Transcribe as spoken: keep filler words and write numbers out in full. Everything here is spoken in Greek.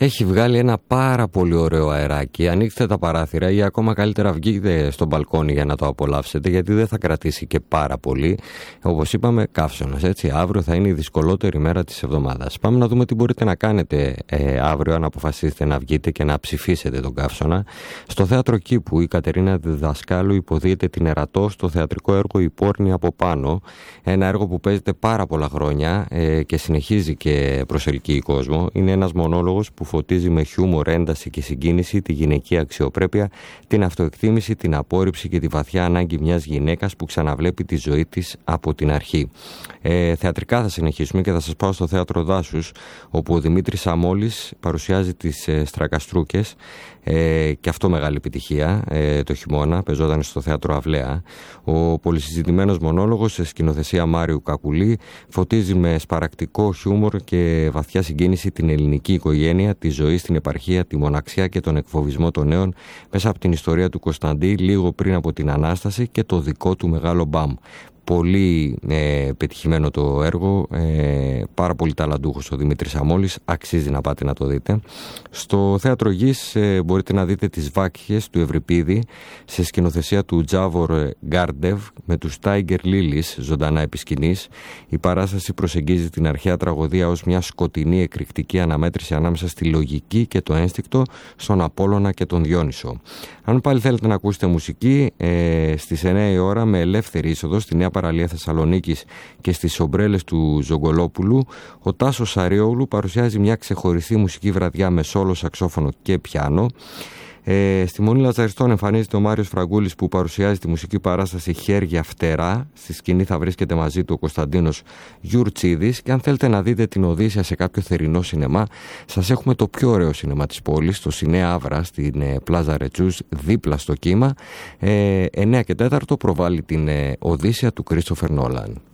έχει βγάλει ένα πάρα πολύ ωραίο αεράκι. Ανοίξτε τα παράθυρα ή ακόμα καλύτερα βγείτε στο μπαλκόνι για να το απολαύσετε, γιατί δεν θα κρατήσει και πάρα πολύ. Όπως είπαμε, καύσωνας, έτσι. Αύριο θα είναι η δυσκολότερη μέρα της εβδομάδας. Πάμε να δούμε τι μπορείτε να κάνετε ε, αύριο, αν αποφασίσετε να βγείτε και να ψηφίσετε τον καύσωνα. Στο θέατρο Κήπου η Κατερίνα Διδασκάλου υποδίεται την Ερατό στο θεατρικό έργο «Η Πόρνη από πάνω». Ένα έργο που παίζεται πάρα πολλά χρόνια ε, και συνεχίζει και προσελκύει κόσμο. Είναι ένας μονόλογος που φωτίζει με χιούμορ, ένταση και συγκίνηση τη γυναικεία αξιοπρέπεια, την αυτοεκτίμηση, την απόρριψη και τη βαθιά ανάγκη μιας γυναίκας που ξαναβλέπει τη ζωή της από την αρχή. Ε, θεατρικά θα συνεχίσουμε και θα σας πάω στο Θέατρο Δάσους, όπου ο Δημήτρης Σαμόλης παρουσιάζει τις ε, Στρακαστρούκες. Ε, και αυτό μεγάλη επιτυχία ε, το χειμώνα, πεζόταν στο Θέατρο Αυλαία. Ο πολυσυζητημένος μονόλογος σε σκηνοθεσία Μάριου Κακουλή φωτίζει με σπαρακτικό χιούμορ και βαθιά συγκίνηση την ελληνική οικογένεια, τη ζωή στην επαρχία, τη μοναξιά και τον εκφοβισμό των νέων μέσα από την ιστορία του Κωνσταντή λίγο πριν από την Ανάσταση και το δικό του μεγάλο μπαμ. Πολύ ε, πετυχημένο το έργο, ε, πάρα πολύ ταλαντούχος ο Δημήτρης Σαμόλης, αξίζει να πάτε να το δείτε. Στο Θέατρο Γης ε, μπορείτε να δείτε τις Βάκχες του Ευρυπίδη σε σκηνοθεσία του Τζάβορ Γκάρντεβ με τους Tiger Lilies ζωντανά επί σκηνής. Η παράσταση προσεγγίζει την αρχαία τραγωδία ως μια σκοτεινή εκρηκτική αναμέτρηση ανάμεσα στη λογική και το ένστικτο, στον Απόλλωνα και τον Διόνυσο. Αν πάλι θέλετε να ακούσετε μουσική, ε, στις εννιά η ώρα με ελεύθερη είσοδο στη Νέα Παραλία Θεσσαλονίκης και στις ομπρέλες του Ζογκολόπουλου, ο Τάσος Σαριόγλου παρουσιάζει μια ξεχωριστή μουσική βραδιά με σόλο, σαξόφωνο και πιάνο. Ε, στη Μονή Λαζαριστών εμφανίζεται ο Μάριος Φραγκούλης που παρουσιάζει τη μουσική παράσταση «Χέρια Φτερά». Στη σκηνή θα βρίσκεται μαζί του ο Κωνσταντίνος Γιουρτσίδης. Και αν θέλετε να δείτε την Οδύσσεια σε κάποιο θερινό σινεμά, σας έχουμε το πιο ωραίο σινεμά της πόλης, το Σινέα Αύρα στην ε, Πλάζα Ρετσούς, δίπλα στο Κύμα. Ε, εννιά και τέσσερα προβάλλει την ε, Οδύσσεια του Κρίστοφερ Νόλαν.